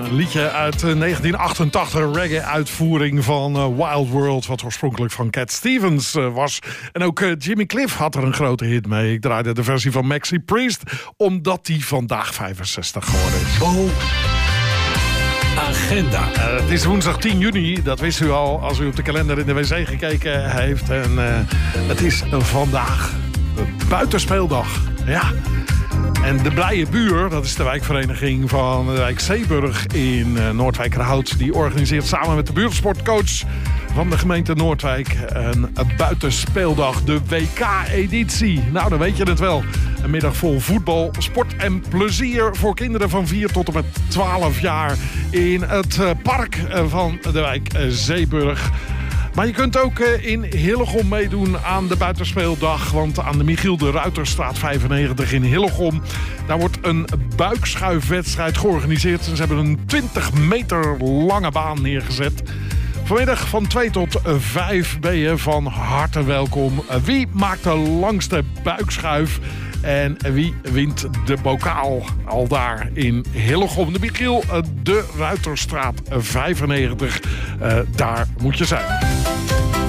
Een liedje uit 1988, reggae-uitvoering van Wild World... wat oorspronkelijk van Cat Stevens was. En ook Jimmy Cliff had er een grote hit mee. Ik draaide de versie van Maxi Priest... omdat die vandaag 65 geworden is. Agenda. Het is woensdag 10 juni, dat wist u al... als u op de kalender in de wc gekeken heeft. En het is vandaag buitenspeeldag. Ja. En de Blije Buur, dat is de wijkvereniging van de wijk Zeeburg in Noordwijkerhout... die organiseert samen met de buurtsportcoach van de gemeente Noordwijk... een buitenspeeldag, de WK-editie. Nou, dan weet je het wel. Een middag vol voetbal, sport en plezier voor kinderen van 4 tot en met 12 jaar... in het park van de wijk Zeeburg. Maar je kunt ook in Hillegom meedoen aan de buitenspeeldag. Want aan de Michiel de Ruiterstraat 95 in Hillegom... daar wordt een buikschuifwedstrijd georganiseerd. Ze hebben een 20 meter lange baan neergezet. Vanmiddag van 2 tot 5 ben je van harte welkom. Wie maakt de langste buikschuif? En wie wint de bokaal al daar in Hillegom? De Michiel de Ruiterstraat 95. Daar moet je zijn.